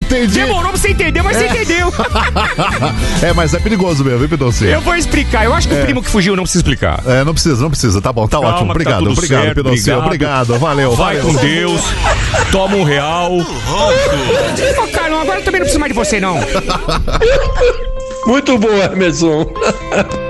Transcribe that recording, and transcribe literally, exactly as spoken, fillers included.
entendi. Demorou pra você entender, mas É. você entendeu. É, mas é perigoso mesmo, viu, Pidoncinho? Eu vou explicar. Eu acho que o primo que fugiu não precisa explicar. É, não precisa, não precisa. Tá bom, tá Calma, ótimo. que tá Obrigado, tudo obrigado, certo, Pidoncinho. Obrigado. obrigado. valeu. Vai valeu. com Deus. Toma um real. Ô, Carlão, agora eu também não preciso mais de você, não. Muito bom, Emerson.